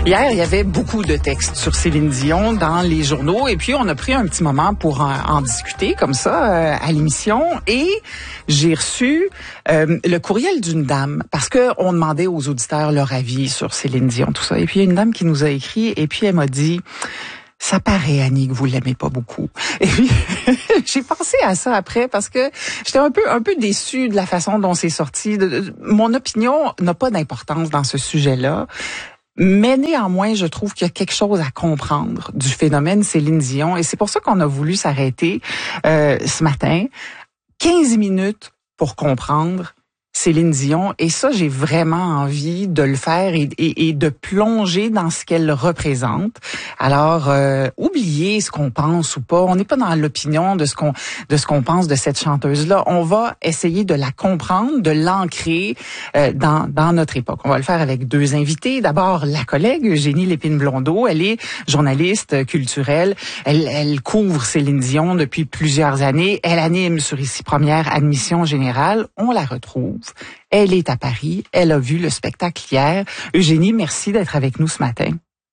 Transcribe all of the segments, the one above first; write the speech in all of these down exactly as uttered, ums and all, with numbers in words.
Hier, il y avait beaucoup de textes sur Céline Dion dans les journaux et puis on a pris un petit moment pour en, en discuter comme ça euh, à l'émission et j'ai reçu euh, le courriel d'une dame parce que on demandait aux auditeurs leur avis sur Céline Dion, tout ça. Et puis il y a une dame qui nous a écrit et puis elle m'a dit « Ça paraît, Annie, que vous l'aimez pas beaucoup. » Et puis, j'ai pensé à ça après parce que j'étais un peu un peu déçue de la façon dont c'est sorti. De, de, mon opinion n'a pas d'importance dans ce sujet-là. Mais néanmoins, je trouve qu'il y a quelque chose à comprendre du phénomène Céline Dion. Et c'est pour ça qu'on a voulu s'arrêter euh, ce matin. quinze minutes pour comprendre Céline Dion. Et ça, j'ai vraiment envie de le faire et, et, et de plonger dans ce qu'elle représente. Alors, euh, oubliez ce qu'on pense ou pas. On n'est pas dans l'opinion de ce qu'on de ce qu'on pense de cette chanteuse-là. On va essayer de la comprendre, de l'ancrer euh, dans dans notre époque. On va le faire avec deux invités. D'abord, la collègue Eugénie Lépine-Blondeau. Elle est journaliste culturelle. Elle, elle couvre Céline Dion depuis plusieurs années. Elle anime sur Ici Première Admission Générale. On la retrouve. Elle est à Paris. Elle a vu le spectacle hier. Eugénie, merci d'être avec nous ce matin.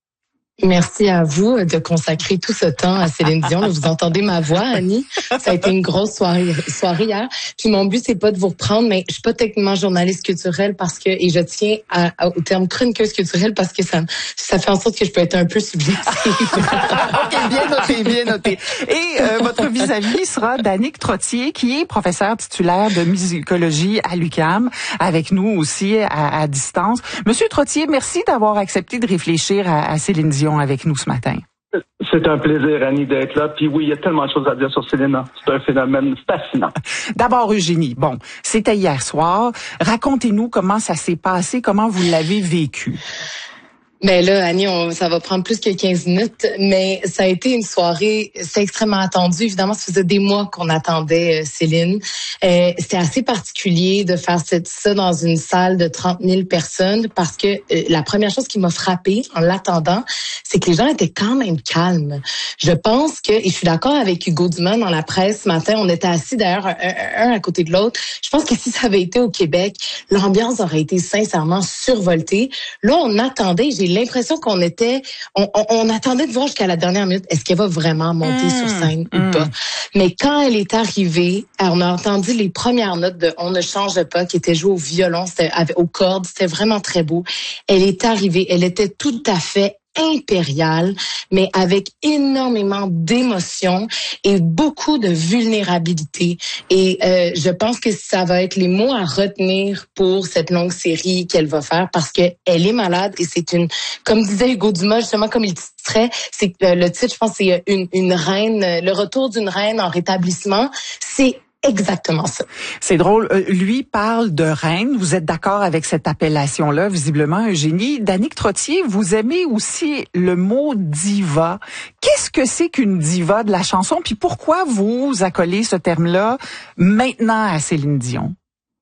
Merci à vous de consacrer tout ce temps à Céline Dion. Vous entendez ma voix, Annie. Ça a été une grosse soirée, soirée hier. Puis mon but, c'est pas de vous reprendre, mais je suis pas techniquement journaliste culturelle parce que, et je tiens à, à, au terme chroniqueuse culturelle parce que ça, ça fait en sorte que je peux être un peu subjective. OK, bien noté, bien noté. Et euh, votre vis-à-vis sera Danick Trottier, qui est professeur titulaire de musicologie à l'U Q A M, avec nous aussi à, à distance. Monsieur Trottier, merci d'avoir accepté de réfléchir à, à Céline Dion avec nous ce matin. C'est un plaisir, Annie, d'être là. Puis oui, il y a tellement de choses à dire sur Céline. C'est un phénomène fascinant. D'abord, Eugénie, bon, c'était hier soir. Racontez-nous comment ça s'est passé, comment vous l'avez vécu. Ben là, Annie, on, ça va prendre plus que quinze minutes, mais ça a été une soirée, c'est extrêmement attendu. Évidemment, ça faisait des mois qu'on attendait euh, Céline. Euh, c'était assez particulier de faire cette, ça dans une salle de trente mille personnes parce que euh, la première chose qui m'a frappée en l'attendant, c'est que les gens étaient quand même calmes. Je pense que, et je suis d'accord avec Hugo Dumas dans la presse ce matin, on était assis d'ailleurs un, un, un à côté de l'autre. Je pense que si ça avait été au Québec, l'ambiance aurait été sincèrement survoltée. Là, on attendait, j'ai l'impression qu'on était, on, on, on attendait de voir jusqu'à la dernière minute, est-ce qu'elle va vraiment monter mmh, sur scène mmh. ou pas. Mais quand elle est arrivée, on a entendu les premières notes de On ne change pas, qui était joué au violon, c'était aux cordes, c'était vraiment très beau. Elle est arrivée, elle était tout à fait impériale, mais avec énormément d'émotion et beaucoup de vulnérabilité. Et euh, je pense que ça va être les mots à retenir pour cette longue série qu'elle va faire parce que elle est malade et c'est une, comme disait Hugo Dumas, justement comme il titrait, c'est euh, le titre, je pense, c'est une, une reine, le retour d'une reine en rétablissement. C'est exactement ça. C'est drôle. Euh, lui parle de reine. Vous êtes d'accord avec cette appellation-là, visiblement, Eugénie. Danick Trottier, vous aimez aussi le mot diva. Qu'est-ce que c'est qu'une diva de la chanson? Puis pourquoi vous accolez ce terme-là maintenant à Céline Dion?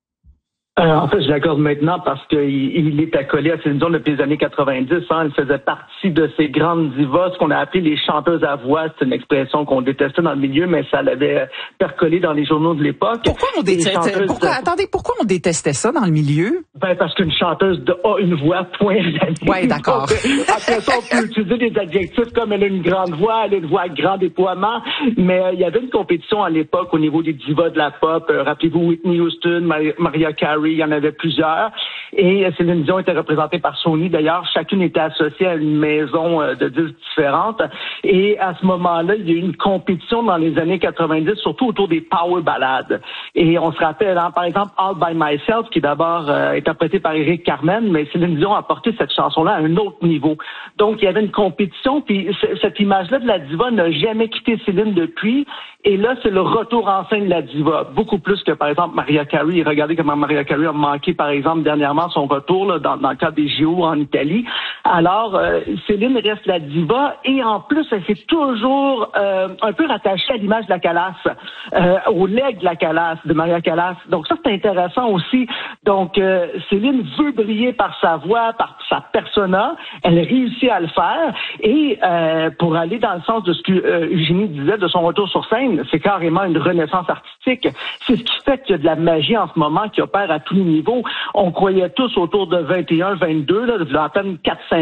Euh, en fait, je l'accorde maintenant parce qu'il il est accolé à Céline Dion depuis les années quatre-vingt-dix. Hein. Elle faisait partie de ces grandes divas, ce qu'on a appelé les chanteuses à voix. C'est une expression qu'on détestait dans le milieu, mais ça l'avait percolé dans les journaux de l'époque. Pourquoi on détestait pourquoi, de... Attendez, pourquoi on détestait ça dans le milieu? Ben parce qu'une chanteuse de, a une voix, point. Oui, d'accord. Donc, après ça, on peut utiliser des adjectifs comme elle a une grande voix, elle a une voix à grand déploiement. Mais euh, il y avait une compétition à l'époque au niveau des divas de la pop. Euh, rappelez-vous Whitney Houston, Mar- Mariah Carey. Il y en avait plusieurs. Et Céline Dion était représentée par Sony. D'ailleurs, chacune était associée à une maison de disques différentes. Et à ce moment-là, il y a eu une compétition dans les années quatre-vingt-dix, surtout autour des power ballades. Et on se rappelle, hein, par exemple, All by Myself, qui d'abord euh, interprété par Eric Carmen, mais Céline Dion a porté cette chanson-là à un autre niveau. Donc, il y avait une compétition, puis c- cette image-là de la diva n'a jamais quitté Céline depuis. Et là, c'est le retour en scène de la diva. Beaucoup plus que, par exemple, Mariah Carey. Regardez comment Mariah Carey a manqué, par exemple, dernièrement son retour là, dans, dans le cadre des J O en Italie. Alors, euh, Céline reste la diva et en plus, elle s'est toujours euh, un peu rattachée à l'image de la Calas, euh, au legs de la Calas, de Maria Callas. Donc ça, c'est intéressant aussi. Donc, euh, Céline veut briller par sa voix, par sa persona. Elle réussit à le faire. Et euh, pour aller dans le sens de ce que euh, Eugénie disait de son retour sur scène, c'est carrément une renaissance artistique. C'est ce qui fait qu'il y a de la magie en ce moment qui opère à tous les niveaux. On croyait tous autour de vingt et un, vingt-deux, là, de à peine quatre cinq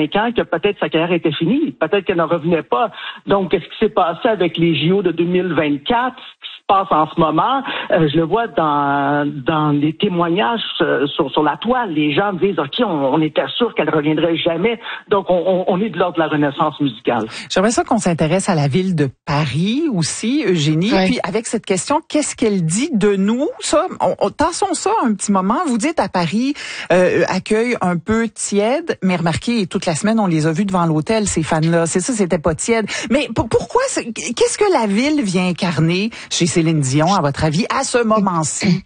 cinq ans que peut-être sa carrière était finie, peut-être qu'elle n'en revenait pas. Donc, qu'est-ce qui s'est passé avec les J O de deux mille vingt-quatre? Ce qui se passe en ce moment, euh, je le vois dans dans les témoignages euh, sur sur la toile. Les gens disent, OK, on, on était sûr qu'elle reviendrait jamais. Donc, on, on est de l'ordre de la renaissance musicale. J'aimerais ça qu'on s'intéresse à la ville de Paris aussi, Eugénie. Ouais. Puis avec cette question, qu'est-ce qu'elle dit de nous? Ça, on, on tassons ça un petit moment. Vous dites à Paris, euh, accueil un peu tiède, mais remarquez, toute la semaine, on les a vus devant l'hôtel, ces fans-là. C'est ça, c'était pas tiède. Mais p- pourquoi, c'est, qu'est-ce que la ville vient incarner chez Céline Dion, à votre avis, à ce moment-ci?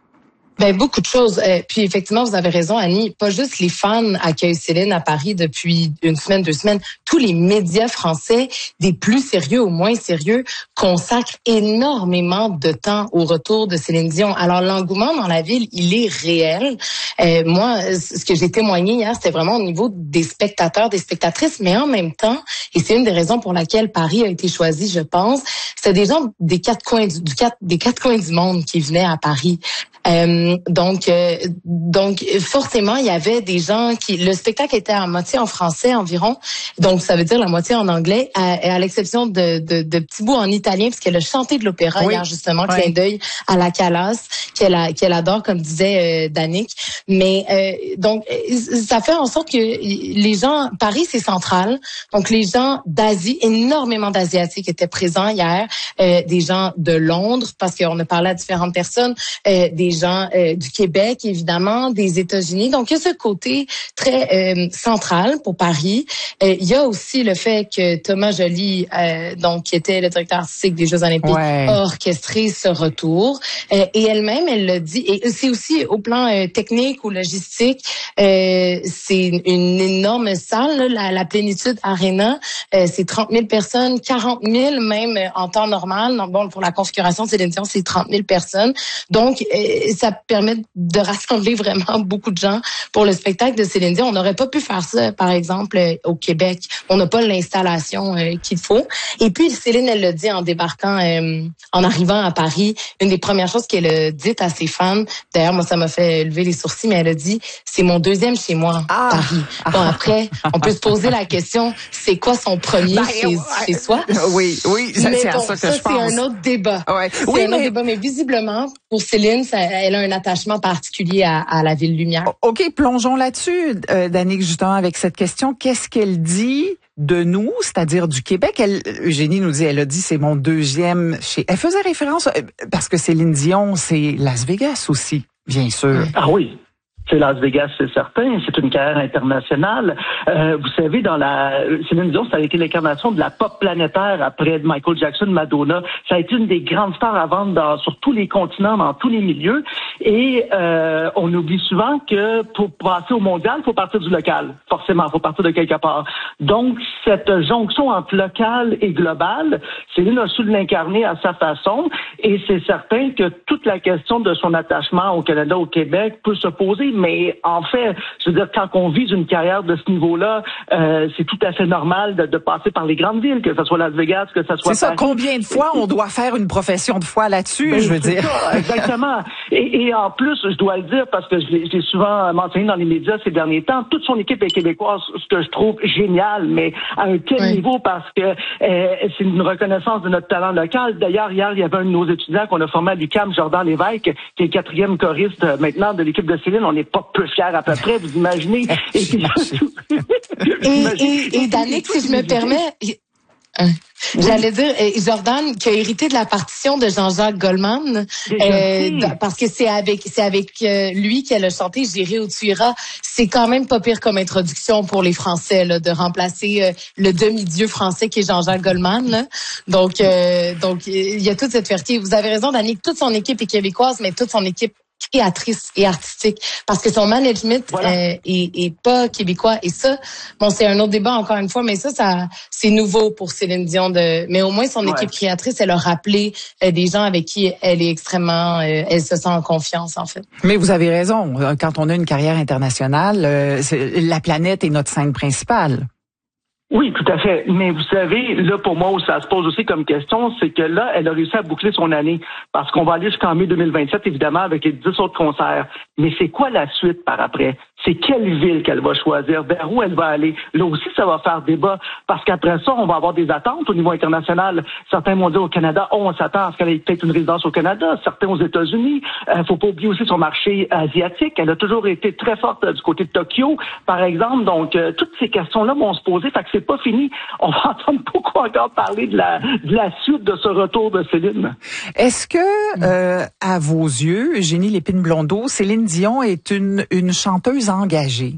Ben beaucoup de choses. Euh, puis effectivement, vous avez raison, Annie. Pas juste les fans accueillent Céline à Paris depuis une semaine, deux semaines. Tous les médias français, des plus sérieux au moins sérieux, consacrent énormément de temps au retour de Céline Dion. Alors l'engouement dans la ville, il est réel. Euh, moi, ce que j'ai témoigné hier, c'était vraiment au niveau des spectateurs, des spectatrices, mais en même temps, et c'est une des raisons pour laquelle Paris a été choisi, je pense, c'était des gens des quatre coins du, du quatre, des quatre coins du monde qui venaient à Paris. Euh, donc, euh, donc forcément, il y avait des gens qui... Le spectacle était à moitié en français environ, donc ça veut dire la moitié en anglais, à, à l'exception de, de, de petits bouts en italien, parce qu'elle a chanté de l'opéra oui. hier, justement, oui. clin d'œil à la Calas, qu'elle, a, qu'elle adore, comme disait euh, Danick. Mais euh, donc, ça fait en sorte que les gens... Paris, c'est central, donc les gens d'Asie, énormément d'Asiatiques étaient présents hier, euh, des gens de Londres, parce qu'on a parlé à différentes personnes, euh, des gens euh, du Québec, évidemment, des États-Unis. Donc, il y a ce côté très euh, central pour Paris. Euh, il y a aussi le fait que Thomas Joly, euh, donc qui était le directeur artistique des Jeux Olympiques, ouais. a orchestré ce retour. Euh, et elle-même, elle l'a dit. Et c'est aussi au plan euh, technique ou logistique, euh, c'est une énorme salle, là, la, la Plénitude Arena. Euh, c'est trente mille personnes, quarante mille même en temps normal. Donc, bon, pour la configuration de Céline Dion, c'est trente mille personnes. Donc, euh, ça permet de rassembler vraiment beaucoup de gens pour le spectacle de Céline Dion. On n'aurait pas pu faire ça, par exemple, au Québec. On n'a pas l'installation euh, qu'il faut. Et puis, Céline, elle l'a dit en débarquant, euh, en arrivant à Paris, une des premières choses qu'elle a dites à ses fans, d'ailleurs, moi, ça m'a fait lever les sourcils, mais elle a dit, c'est mon deuxième chez moi, ah. Paris. Bon, après, on peut se poser la question, c'est quoi son premier ben, chez, ouais. chez soi? Oui, oui, ça, c'est bon, à ça que ça, je pense. c'est un autre débat. Ouais. C'est oui, un mais... autre débat, mais visiblement, pour Céline, ça, elle a un attachement particulier à, à la ville lumière. OK, plongeons là-dessus, euh, Danick, justement, avec cette question. Qu'est-ce qu'elle dit de nous, c'est-à-dire du Québec? Elle, Eugénie nous dit, elle a dit, c'est mon deuxième chez... Elle faisait référence, parce que Céline Dion, c'est Las Vegas aussi, bien sûr. Ah oui. C'est Las Vegas, c'est certain. C'est une carrière internationale. Euh, vous savez, dans la Céline Dion, ça a été l'incarnation de la pop planétaire après Michael Jackson, Madonna. Ça a été une des grandes stars à vendre dans, sur tous les continents, dans tous les milieux. Et euh, on oublie souvent que pour passer au mondial, il faut partir du local. Forcément, il faut partir de quelque part. Donc, cette jonction entre local et global, Céline a su l'incarner à sa façon. Et c'est certain que toute la question de son attachement au Canada, au Québec, peut se poser. Mais en fait, je veux dire, quand on vise une carrière de ce niveau-là, euh, c'est tout à fait normal de, de passer par les grandes villes, que ce soit Las Vegas, que ce soit... C'est ça, combien de fois on doit faire une profession de foi là-dessus, ben, je veux dire. Ça, exactement. Et, et en plus, je dois le dire, parce que je l'ai, je l'ai souvent mentionné dans les médias ces derniers temps, toute son équipe est québécoise, ce que je trouve génial, mais à un tel oui. niveau, parce que euh, c'est une reconnaissance de notre talent local. D'ailleurs, hier, il y avait un de nos étudiants qu'on a formé à l'U Q A M, Jordan Lévesque, qui est le quatrième choriste euh, maintenant de l'équipe de Céline. On est pas peu fiers à peu près, vous imaginez. Et, puis, et, et, et Danick, si je me permets... J'allais dire, Jordan, qui a hérité de la partition de Jean-Jacques Goldman, euh, parce que c'est avec c'est avec euh, lui qu'elle a chanté J'irai où tu iras. C'est quand même pas pire comme introduction pour les Français, là, de remplacer euh, le demi-dieu français qui est Jean-Jacques Goldman. Là. Donc, euh, donc il y a toute cette fierté. Vous avez raison, Danick, toute son équipe est québécoise, mais toute son équipe créatrice et artistique, parce que son management voilà. euh, est, est pas québécois. Et ça, bon, c'est un autre débat encore une fois, mais ça, ça c'est nouveau pour Céline Dion. De, mais au moins, son ouais. équipe créatrice, elle a rappelé euh, des gens avec qui elle est extrêmement, euh, elle se sent en confiance, en fait. Mais vous avez raison. Quand on a une carrière internationale, euh, c'est, la planète est notre scène principale. Oui, tout à fait. Mais vous savez, là, pour moi, où ça se pose aussi comme question, c'est que là, elle a réussi à boucler son année. Parce qu'on va aller jusqu'en mai deux mille vingt-sept, évidemment, avec les dix autres concerts. Mais c'est quoi la suite par après? c'est quelle ville qu'elle va choisir, vers où elle va aller. Là aussi, ça va faire débat, parce qu'après ça, on va avoir des attentes au niveau international. Certains vont dire au Canada, oh, on s'attend à ce qu'elle ait peut-être une résidence au Canada, certains aux États-Unis. Euh, faut pas oublier aussi son marché asiatique. Elle a toujours été très forte euh, du côté de Tokyo, par exemple. Donc, euh, toutes ces questions-là vont se poser, fait que c'est pas fini. On va entendre beaucoup encore parler de la, de la suite de ce retour de Céline. Est-ce que, euh, à vos yeux, Eugénie Lépine-Blondeau, Céline Dion est une, une chanteuse engagée?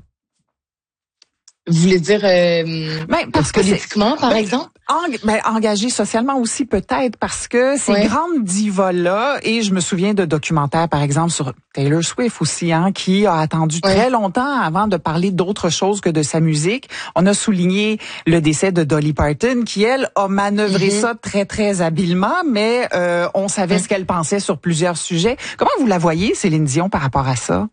Vous voulez dire euh, ben, parce politiquement, que par ben, exemple? En, ben, engagée socialement aussi peut-être, parce que ces ouais. grandes divas-là, et je me souviens de documentaires, par exemple, sur Taylor Swift aussi, hein, qui a attendu ouais. très longtemps avant de parler d'autre chose que de sa musique. On a souligné le décès de Dolly Parton, qui, elle, a manœuvré mm-hmm. ça très, très habilement, mais euh, on savait mm-hmm. ce qu'elle pensait sur plusieurs sujets. Comment vous la voyez, Céline Dion, par rapport à ça?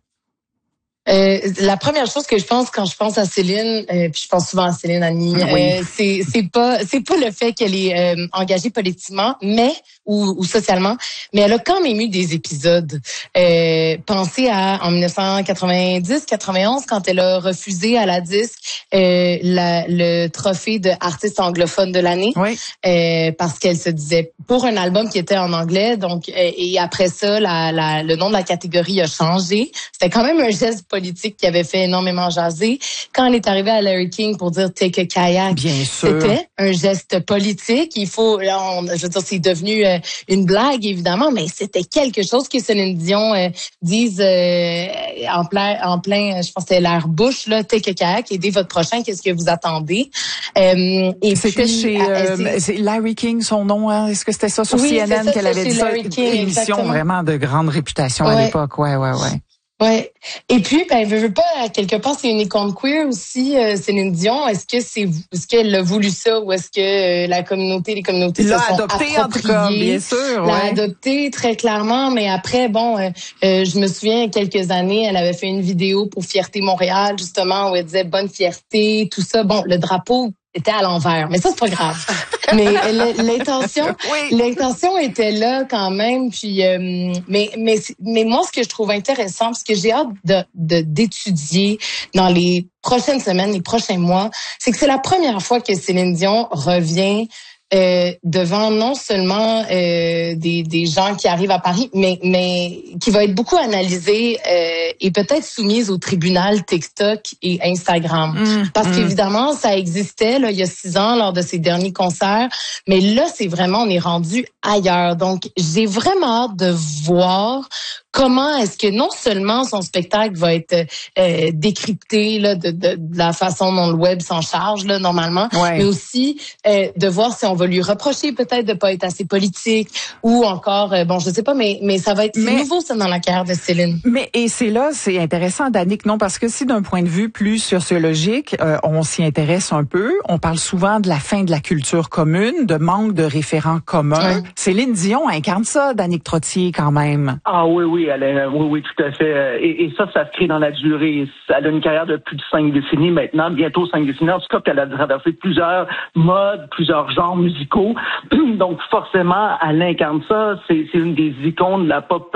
Euh, la première chose que je pense quand je pense à Céline, euh, puis je pense souvent à Céline Annie, oui. euh, c'est c'est pas c'est pas le fait qu'elle est euh, engagée politiquement, mais ou, ou socialement, mais elle a quand même eu des épisodes. Euh, pensez à en dix-neuf cent quatre-vingt-dix quatre-vingt-onze quand elle a refusé à la disque euh, la, le trophée de artiste anglophone de l'année, oui. euh, parce qu'elle se disait pour un album qui était en anglais, donc euh, et après ça la, la le nom de la catégorie a changé. C'était quand même un geste politique qui avait fait énormément jaser. Quand elle est arrivée à Larry King pour dire take a kayak, bien sûr, c'était un geste politique. Il faut, là, on, je veux dire, c'est devenu euh, une blague évidemment, mais c'était quelque chose que Céline Dion euh, dise euh, en plein, en plein, je pense que c'était l'air bouche là, take a kayak, aidez votre prochain, qu'est-ce que vous attendez. Euh, et c'était puis, chez euh, c'est, c'est Larry King son nom, hein? Est-ce que c'était ça sur oui, C N N ça, qu'elle avait dit ça? Une émission vraiment de grande réputation ouais. à l'époque, ouais, ouais, ouais. Ouais. Et puis, ben, je veux pas, quelque part, c'est une icône queer aussi, euh, Céline Dion. Est-ce que c'est, est-ce qu'elle a voulu ça ou est-ce que euh, la communauté, les communautés se sont adopté, en tout cas, bien sûr, l'a ouais. adopté très clairement, mais après, bon, euh, euh, je me souviens, il y a quelques années, elle avait fait une vidéo pour Fierté Montréal, justement, où elle disait bonne fierté, tout ça. Bon, le drapeau était à l'envers, mais ça, c'est pas grave. Mais l'intention, oui. l'intention était là quand même. Puis, euh, mais, mais, mais moi, ce que je trouve intéressant, parce que j'ai hâte de, de d'étudier dans les prochaines semaines, les prochains mois, c'est que c'est la première fois que Céline Dion revient Euh, devant non seulement euh, des, des gens qui arrivent à Paris, mais, mais qui va être beaucoup analysée euh, et peut-être soumise au tribunal TikTok et Instagram. Mmh, Parce mmh. qu'évidemment, ça existait là, il y a six ans lors de ses derniers concerts, mais là, c'est vraiment, on est rendu ailleurs. Donc, j'ai vraiment hâte de voir comment est-ce que non seulement son spectacle va être euh, décrypté là, de, de, de la façon dont le web s'en charge là, normalement, ouais. mais aussi euh, de voir si on va lui reprocher peut-être de pas être assez politique ou encore, euh, bon, je sais pas, mais mais ça va être mais, nouveau ça dans la carrière de Céline. Mais et c'est là, c'est intéressant, Danick, non, parce que si d'un point de vue plus sociologique, euh, on s'y intéresse un peu, on parle souvent de la fin de la culture commune, de manque de référents communs. Ouais. Céline Dion incarne ça, Danick Trottier, quand même. Ah oui, oui. Elle est, oui, oui, tout à fait. Et, et ça, ça se crée dans la durée. Elle a une carrière de plus de cinq décennies maintenant, bientôt cinq décennies. En tout cas, qu'elle a traversé plusieurs modes, plusieurs genres musicaux. Donc, forcément, elle incarne ça. C'est, c'est une des icônes de la pop,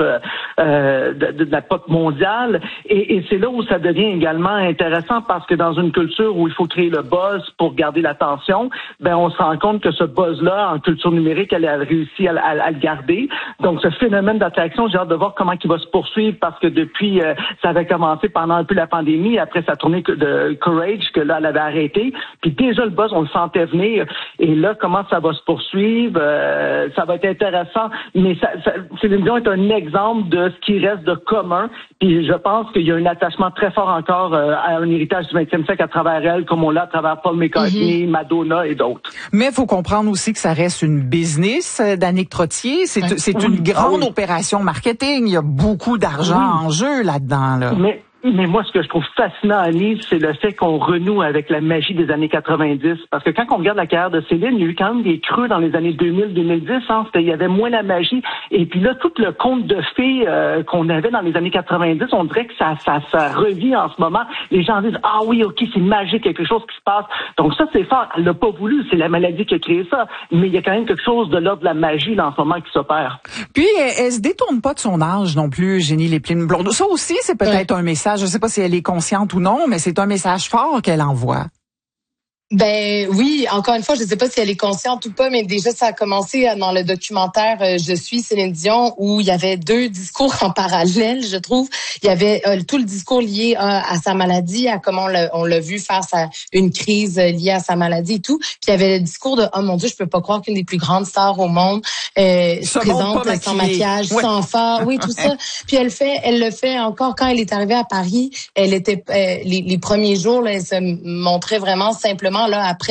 euh, de, de la pop mondiale. Et, et c'est là où ça devient également intéressant parce que dans une culture où il faut créer le buzz pour garder l'attention, ben on se rend compte que ce buzz-là, en culture numérique, elle a réussi à, à, à le garder. Donc, ce phénomène d'attraction, j'ai hâte de voir comment qui va se poursuivre parce que depuis, euh, ça avait commencé pendant un peu la pandémie, après sa tournée de Courage, que là, elle avait arrêté. Puis déjà, le buzz, on le sentait venir. Et là, comment ça va se poursuivre? Euh, ça va être intéressant. Mais ça, ça, Céline Dion est un exemple de ce qui reste de commun. Puis je pense qu'il y a un attachement très fort encore euh, à un héritage du vingtième siècle à travers elle, comme on l'a à travers Paul McCartney, mm-hmm. Madonna et d'autres. Mais il faut comprendre aussi que ça reste une business, Danick Trottier. C'est, ouais. c'est oui. une grande ah oui. opération marketing. Il y a beaucoup d'argent oui. en jeu là-dedans. Là. Mais Mais moi, ce que je trouve fascinant, Annie, c'est le fait qu'on renoue avec la magie des années quatre-vingt-dix. Parce que quand on regarde la carrière de Céline, il y a eu quand même des creux dans les années deux mille, deux mille dix. Hein, il y avait moins la magie. Et puis là, tout le conte de fées euh, qu'on avait dans les années quatre-vingt-dix, on dirait que ça, ça, ça revit en ce moment. Les gens disent, ah oui, ok, c'est magique, quelque chose qui se passe. Donc ça, c'est fort. Elle l'a pas voulu. C'est la maladie qui a créé ça. Mais il y a quand même quelque chose de l'ordre de la magie là, en ce moment qui s'opère. Puis, elle, elle se détourne pas de son âge non plus, Eugénie Lépine-Blondeau. Ça aussi, c'est peut-être ouais. un message message, je sais pas si elle est consciente ou non, mais c'est un message fort qu'elle envoie. Ben oui, encore une fois, je ne sais pas si elle est consciente ou pas, mais déjà ça a commencé dans le documentaire euh, Je suis Céline Dion, où il y avait deux discours en parallèle, je trouve. Il y avait euh, tout le discours lié à, à sa maladie, à comment on l'a, on l'a vu face à une crise liée à sa maladie et tout. Puis il y avait le discours de « Oh mon Dieu, je peux pas croire qu'une des plus grandes stars au monde euh, se présente sans maquillage, ouais. sans phare. » Oui, tout ça. Puis elle fait, elle le fait encore quand elle est arrivée à Paris. Elle était euh, les, les premiers jours, là, elle se montrait vraiment simplement là après